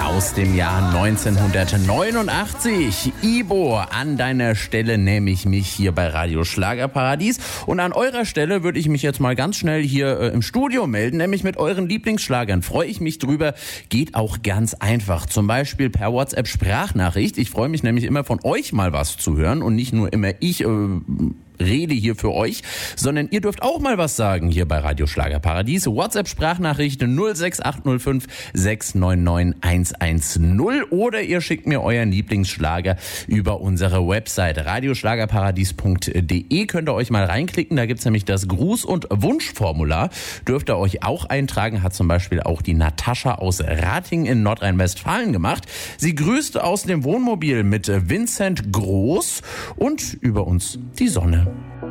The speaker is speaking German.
aus dem Jahr 1989. Ibo, an deiner Stelle nehme ich mich hier bei Radio Schlagerparadies. Und an eurer Stelle würde ich mich jetzt mal ganz schnell hier im Studio melden, nämlich mit euren Lieblingsschlagern. Freue ich mich drüber. Geht auch ganz einfach. Zum Beispiel per WhatsApp-Sprachnachricht. Ich freue mich nämlich immer von euch mal was zu hören und nicht nur immer ich rede hier für euch, sondern ihr dürft auch mal was sagen hier bei Radio Schlagerparadies. WhatsApp-Sprachnachricht 06805 699 110 oder ihr schickt mir euren Lieblingsschlager über unsere Website radioschlagerparadies.de. Könnt ihr euch mal reinklicken, da gibt's nämlich das Gruß- und Wunschformular. Dürft ihr euch auch eintragen, hat zum Beispiel auch die Natascha aus Ratingen in Nordrhein-Westfalen gemacht. Sie grüßt aus dem Wohnmobil mit Vincent Groß und über uns die Sonne.